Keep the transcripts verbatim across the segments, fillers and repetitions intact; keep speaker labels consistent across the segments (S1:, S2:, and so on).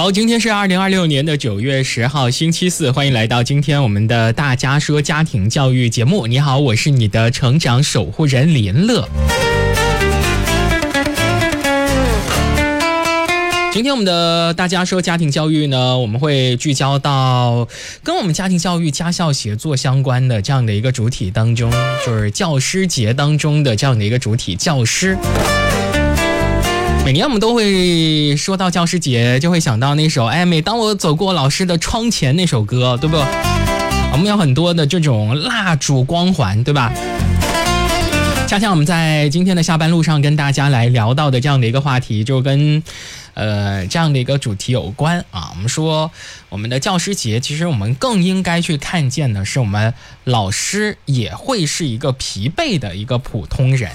S1: 好，今天是二零二六年的九月十号，星期四，欢迎来到今天我们的大家说家庭教育节目。你好，我是你的成长守护人林乐。今天我们的大家说家庭教育呢，我们会聚焦到跟我们家庭教育家校协作相关的这样的一个主体当中，就是教师节当中的这样的一个主体，教师。每年我们都会说到教师节，就会想到那首哎，每当我走过老师的窗前那首歌，对不？我们有很多的这种蜡烛光环，对吧？恰恰我们在今天的下班路上跟大家来聊到的这样的一个话题，就跟呃这样的一个主题有关啊。我们说我们的教师节，其实我们更应该去看见的是，我们老师也会是一个疲惫的一个普通人。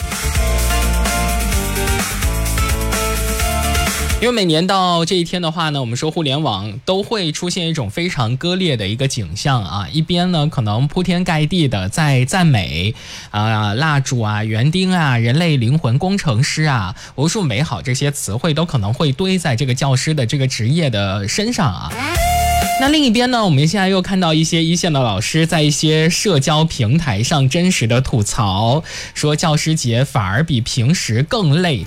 S1: 因为每年到这一天的话呢，我们说互联网都会出现一种非常割裂的一个景象啊，一边呢可能铺天盖地的在赞美啊蜡烛啊园丁啊人类灵魂工程师啊无数美好这些词汇都可能会堆在这个教师的这个职业的身上啊。那另一边呢，我们现在又看到一些一线的老师在一些社交平台上真实的吐槽，说教师节反而比平时更累。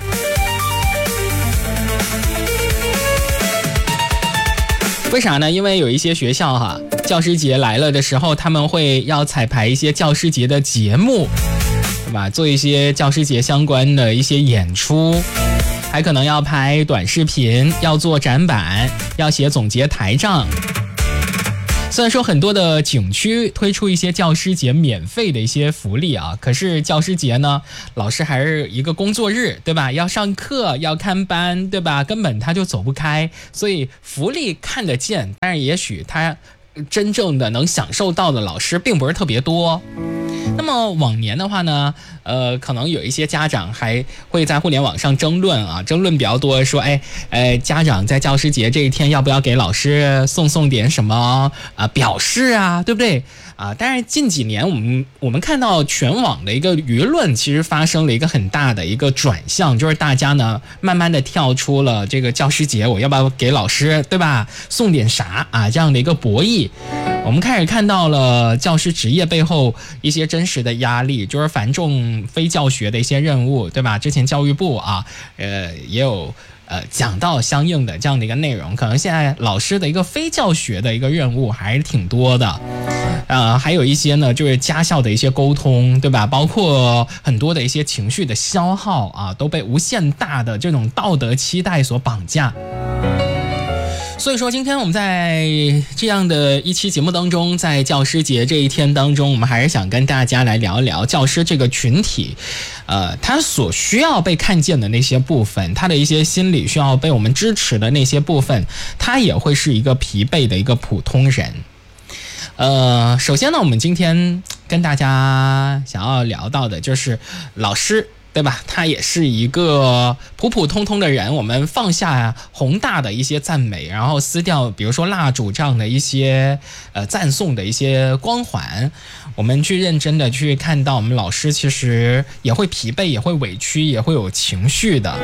S1: 为啥呢？因为有一些学校哈，教师节来了的时候，他们会要彩排一些教师节的节目，对吧？做一些教师节相关的一些演出，还可能要拍短视频，要做展板，要写总结台账。虽然说很多的景区推出一些教师节免费的一些福利啊，可是教师节呢，老师还是一个工作日，对吧？要上课，要看班，对吧？根本他就走不开，所以福利看得见，但是也许他真正的能享受到的老师并不是特别多。那么往年的话呢，呃，可能有一些家长还会在互联网上争论啊，争论比较多，说，哎，呃，家长在教师节这一天要不要给老师送送点什么啊、呃、表示啊，对不对啊？但是近几年我们我们看到全网的一个舆论其实发生了一个很大的一个转向，就是大家呢慢慢的跳出了这个教师节我要不要给老师，对吧？送点啥啊这样的一个博弈。我们开始看到了教师职业背后一些真实的压力，就是繁重非教学的一些任务，对吧？之前教育部啊，呃，也有呃讲到相应的这样的一个内容。可能现在老师的一个非教学的一个任务还是挺多的，呃，还有一些呢，就是家校的一些沟通，对吧？包括很多的一些情绪的消耗啊，都被无限大的这种道德期待所绑架。所以说今天我们在这样的一期节目当中，在教师节这一天当中，我们还是想跟大家来聊一聊教师这个群体呃，他所需要被看见的那些部分，他的一些心理需要被我们支持的那些部分，他也会是一个疲惫的一个普通人。呃，首先呢，我们今天跟大家想要聊到的就是老师，对吧？他也是一个普普通通的人，我们放下宏大的一些赞美，然后撕掉比如说蜡烛这样的一些呃赞颂的一些光环，我们去认真的去看到我们老师其实也会疲惫，也会委屈，也会有情绪的。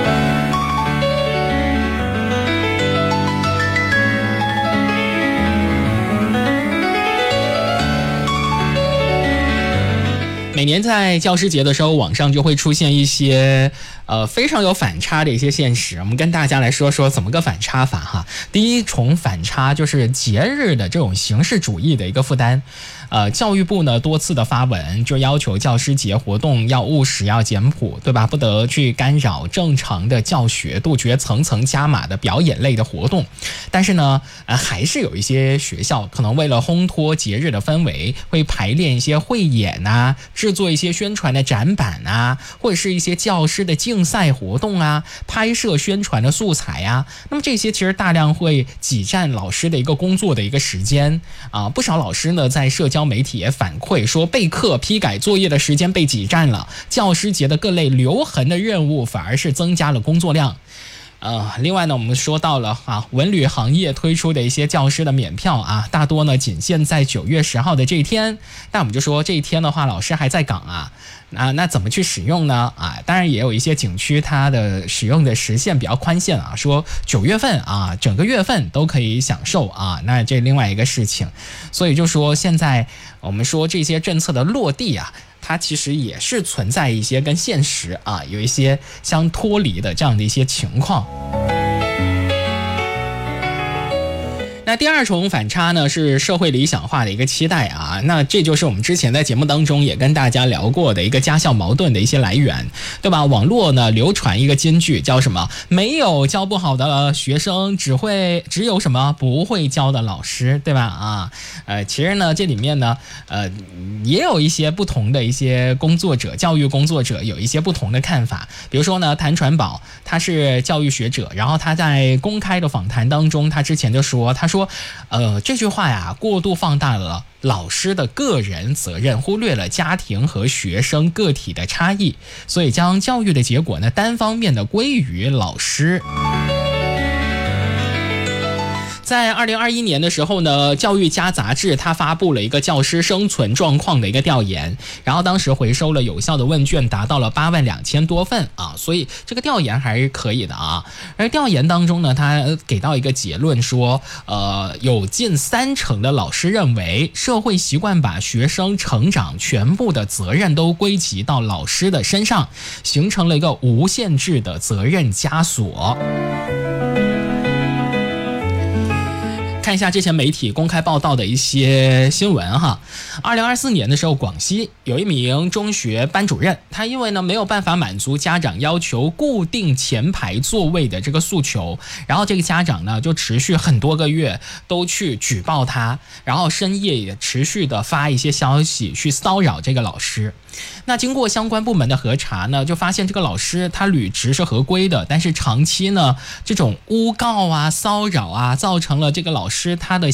S1: 每年在教师节的时候，网上就会出现一些呃非常有反差的一些现实，我们跟大家来说说怎么个反差法哈。第一重反差就是节日的这种形式主义的一个负担。呃，教育部呢多次的发文，就要求教师节活动要务实、要简朴，对吧？不得去干扰正常的教学，杜绝层层加码的表演类的活动。但是呢，呃，还是有一些学校可能为了烘托节日的氛围，会排练一些汇演啊，制作一些宣传的展板啊，或者是一些教师的竞赛活动啊，拍摄宣传的素材啊。那么这些其实大量会挤占老师的一个工作的一个时间啊。不少老师呢在社交媒体也反馈说，备课批改作业的时间被挤占了，教师节的各类留痕的任务反而是增加了工作量。 呃，另外呢，我们说到了啊，文旅行业推出的一些教师的免票啊，大多呢仅限在九月十号的这一天。但我们就说这一天的话，老师还在岗啊，啊，那怎么去使用呢？啊，当然也有一些景区它的使用的时限比较宽限啊，说九月份啊，整个月份都可以享受啊，那这另外一个事情。所以就说现在我们说这些政策的落地啊，它其实也是存在一些跟现实啊有一些相脱离的这样的一些情况。那第二重反差呢，是社会理想化的一个期待啊，那这就是我们之前在节目当中也跟大家聊过的一个家校矛盾的一些来源，对吧？网络呢流传一个金句叫什么？没有教不好的学生，只会只有什么不会教的老师，对吧？啊，呃，其实呢这里面呢，呃，也有一些不同的一些工作者，教育工作者有一些不同的看法。比如说呢，谭传宝他是教育学者，然后他在公开的访谈当中，他之前就说，他说。说，呃，这句话呀，过度放大了老师的个人责任，忽略了家庭和学生个体的差异，所以将教育的结果呢，单方面的归于老师。在二零二一年的时候呢，教育家杂志它发布了一个教师生存状况的一个调研，然后当时回收了有效的问卷达到了八万两千多份啊，所以这个调研还是可以的啊。而调研当中呢，它给到一个结论说，呃，有近三成的老师认为社会习惯把学生成长全部的责任都归集到老师的身上，形成了一个无限制的责任枷锁。看一下之前媒体公开报道的一些新闻哈。二零二四年的时候，广西有一名中学班主任，他因为呢没有办法满足家长要求固定前排座位的这个诉求，然后这个家长呢就持续很多个月都去举报他，然后深夜也持续的发一些消息去骚扰这个老师。那经过相关部门的核查呢，就发现这个老师他履职是合规的，但是长期呢这种诬告啊、骚扰啊，造成了这个老师他的